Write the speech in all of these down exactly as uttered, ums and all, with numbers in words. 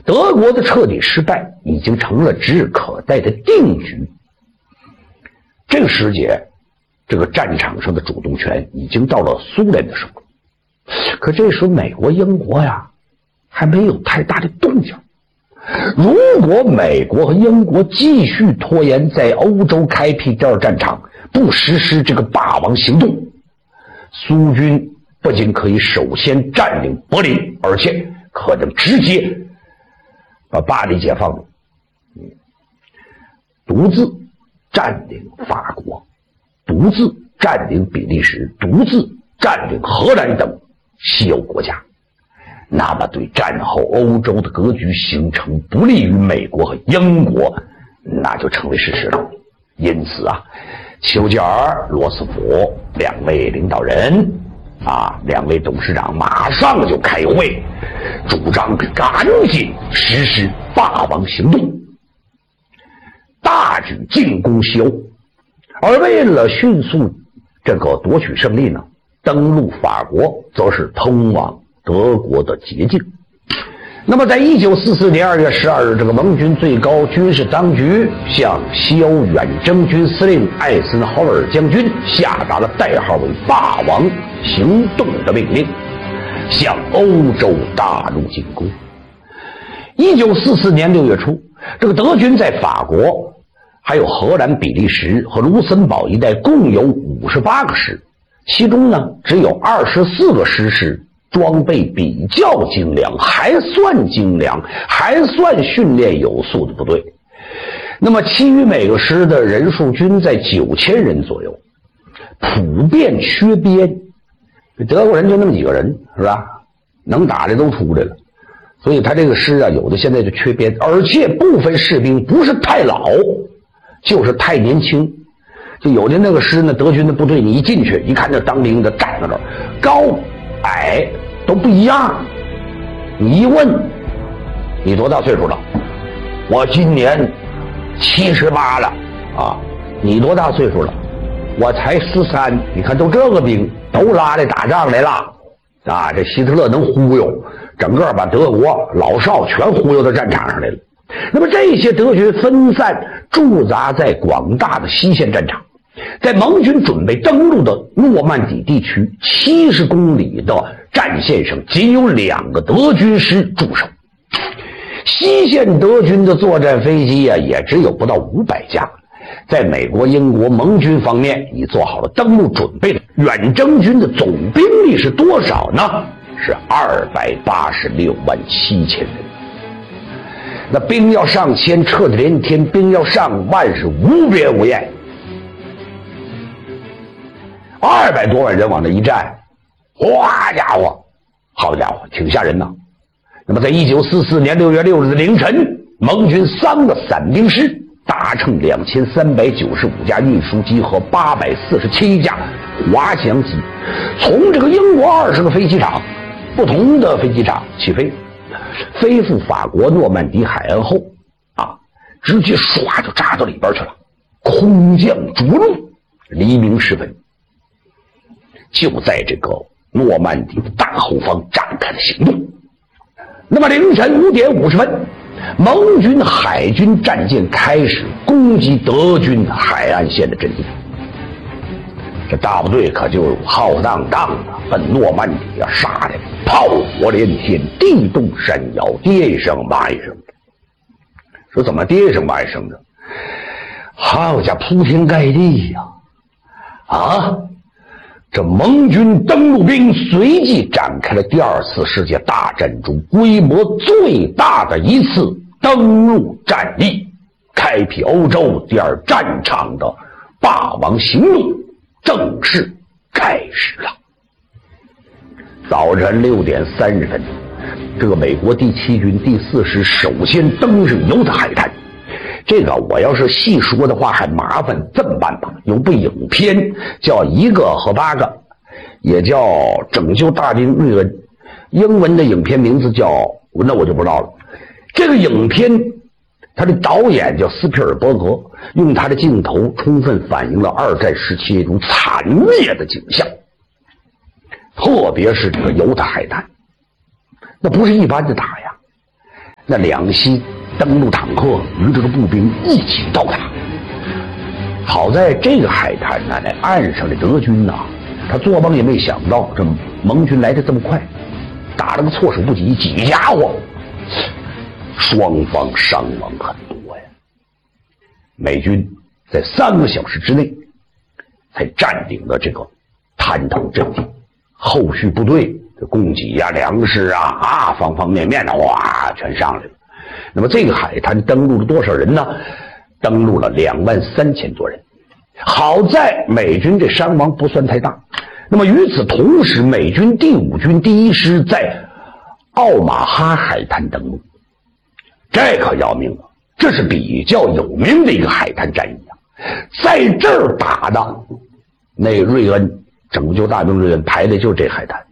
德国的彻底失败已经成了指日可待的定局。这个时节，这个战场上的主动权已经到了苏联的手中。可这时候美国、英国呀，还没有太大的动静。如果美国和英国继续拖延在欧洲开辟第二战场，不实施这个霸王行动，苏军不仅可以首先占领柏林，而且可能直接把巴黎解放了，独自占领法国，独自占领比利时，独自占领荷兰等西欧国家，那么对战后欧洲的格局形成不利于美国和英国，那就成为事实了。因此啊，丘吉尔、罗斯福两位领导人啊，两位董事长马上就开会，主张赶紧实施霸王行动，大举进攻西欧。而为了迅速这个夺取胜利呢，登陆法国则是通往德国的捷径。那么在一九四四年二月十二日，这个盟军最高军事当局向西欧远征军司令艾森豪威尔将军下达了代号为霸王行动的命令，向欧洲大陆进攻。一九四四年六月初，这个德军在法国还有荷兰、比利时和卢森堡一带共有五十八个师，其中呢只有二十四个师是装备比较精良，还算精良，还算训练有素的部队。那么其余每个师的人数均在九千人左右，普遍缺编。德国人就那么几个人，是吧？能打的都出来了，所以他这个师啊，有的现在就缺编，而且部分士兵不是太老，就是太年轻。就有的那个师呢，德军的部队，你一进去一看，这当兵的站在那儿，高矮都不一样。你一问，你多大岁数了？我今年七十八了啊。你多大岁数了？我才十三。你看，都这个兵都拉来打仗来了啊！这希特勒能忽悠，整个把德国老少全忽悠到战场上来了。那么这些德军分散驻扎在广大的西线战场，在盟军准备登陆的诺曼底地区七十公里的战线上，仅有两个德军师驻守。西线德军的作战飞机啊，也只有不到五百架。在美国、英国盟军方面已做好了登陆准备的远征军的总兵力是多少呢？是二百八十六万七千人。那兵要上千，撤的连天；兵要上万，是无边无沿。二百多万人往那一站，哗家伙，好家伙，挺吓人呐！那么在一九四四年六月六日的凌晨，盟军三个伞兵师搭乘两千三百九十五架运输机和八百四十七架滑翔机，从这个英国二十个飞机场不同的飞机场起飞，飞赴法国诺曼底海岸后啊，直接唰就扎到里边去了，空降着陆。黎明时分，就在这个诺曼底的大后方展开了行动。那么凌晨五点五十分，盟军海军战舰开始攻击德军海岸线的阵地。这大部队可就浩荡荡的奔诺曼底啊杀的炮火连天，地动山摇，跌声骂一声。说怎么跌声骂一声的？好家伙，铺天盖地呀！啊！这盟军登陆兵随即展开了第二次世界大战中规模最大的一次登陆战役，开辟欧洲第二战场的霸王行动正式开始了。早晨六点三十分，这个美国第七军第四师首先登上犹他海滩。这个我要是细说的话还麻烦，这么办吧，有部影片叫《一个和八个》，也叫《拯救大兵瑞恩》，英文的影片名字叫那我就不知道了。这个影片他的导演叫斯皮尔伯格，用他的镜头充分反映了二战时期那种惨烈的景象，特别是这个犹他海滩，那不是一般的打呀。 那两栖登陆坦克与这个步兵一起倒打。好在这个海滩呢，那岸上的德军呐、啊，他做梦也没想到这盟军来的这么快，打了个措手不及。几家伙，双方伤亡很多呀。美军在三个小时之内才占领了这个滩头阵地，后续部队的供给呀、粮食啊啊，方方面面的哇，全上来了。那么这个海滩登陆了多少人呢？登陆了两万三千多人。好在美军这伤亡不算太大。那么与此同时，美军第五军第一师在奥马哈海滩登陆，这可要命了，这是比较有名的一个海滩战役啊。在这儿打的那瑞恩拯救大兵瑞恩排的就是这海滩。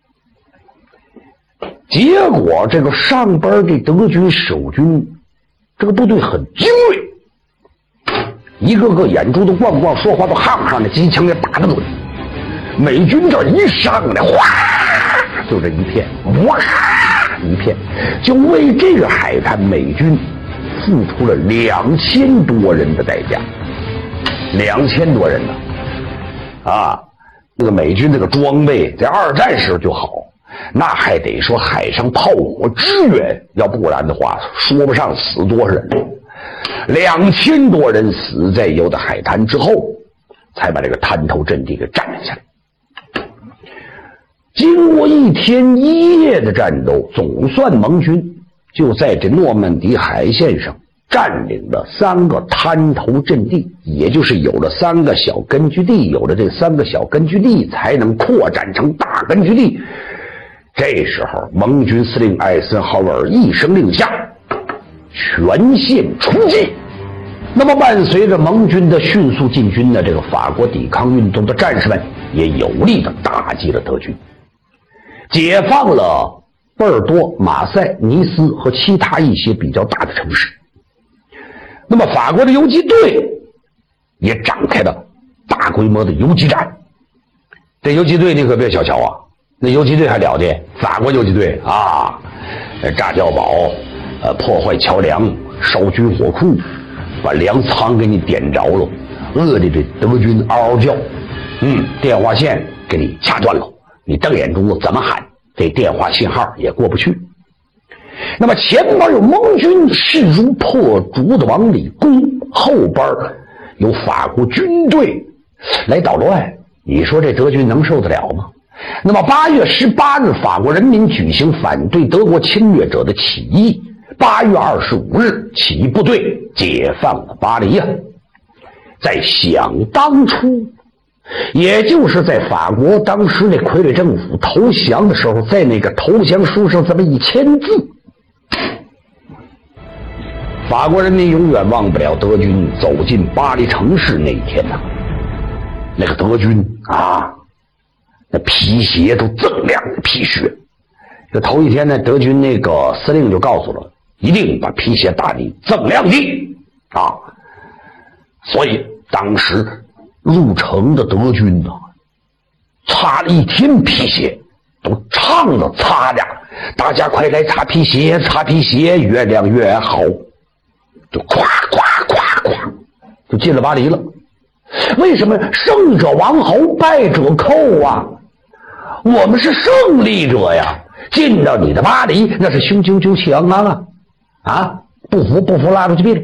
结果这个上边的德军守军这个部队很精锐，一个个眼珠都逛逛，说话都哈哈的，机枪也打得准。美军这一上来，哗，就这一片，哇，一片，就为这个海滩，美军付出了两千多人的代价，两千多人呢，啊，那个美军这个装备在二战时候就好。那还得说海上炮火支援，要不然的话说不上死多少人。两千多人死在有的海滩之后，才把这个滩头阵地给占领下来。经过一天一夜的战斗，总算盟军就在这诺曼底海线上占领了三个滩头阵地，也就是有了三个小根据地，有了这三个小根据地，才能扩展成大根据地。这时候，盟军司令艾森豪威尔一声令下，全线出击。那么，伴随着盟军的迅速进军呢，这个法国抵抗运动的战士们也有力地打击了德军，解放了波尔多、马赛、尼斯和其他一些比较大的城市。那么，法国的游击队也展开了大规模的游击战。这游击队你可别小瞧啊！那游击队还了得，法国游击队啊，炸碉堡，呃，破坏桥梁，烧军火库，把粮仓给你点着了，饿的这德军嗷嗷叫，嗯，电话线给你掐断了，你瞪眼珠子怎么喊，这电话信号也过不去。那么前边有盟军势如破竹的往里攻，后边有法国军队来捣乱，你说这德军能受得了吗？那么八月十八日，法国人民举行反对德国侵略者的起义。八月二十五日，起义部队解放了巴黎呀。在想当初，也就是在法国当时那傀儡政府投降的时候，在那个投降书上这么一签字，法国人民永远忘不了德军走进巴黎城市那一天呐、啊。那个德军啊，那皮鞋都锃亮的皮靴。这头一天呢，德军那个司令就告诉了，一定把皮鞋打得锃亮的啊。所以当时入城的德军呢，擦了一天皮鞋，都唱着擦着，大家快来擦皮鞋，擦皮鞋，越亮越好。就咵咵咵咵，就进了巴黎了。为什么胜者王侯，败者寇啊？我们是胜利者呀！进到你的巴黎，那是雄赳赳气昂昂啊！啊，不服不服，拉出去毙了。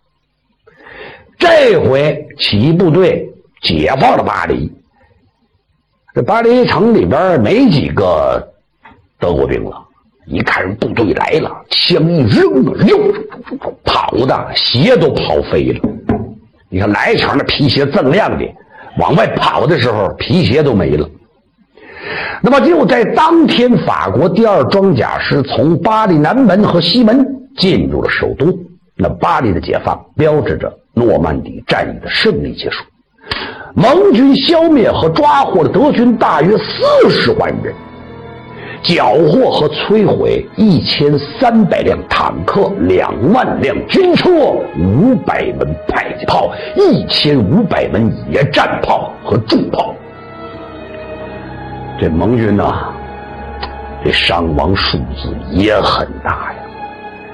这回起义部队解放了巴黎，这巴黎城里边没几个德国兵了。一看人部队来了，枪一扔啊，溜跑的鞋都跑飞了。你看来场的皮鞋锃亮的，往外跑的时候皮鞋都没了。那么就在当天，法国第二装甲师从巴黎南门和西门进入了首都。那巴黎的解放标志着诺曼底战役的胜利结束。盟军消灭和抓获了德军大约四十万人，缴获和摧毁一千三百辆坦克，两万辆军车，五百门迫击炮，一千五百门野战炮和重炮。这盟军呢、啊，这伤亡数字也很大呀。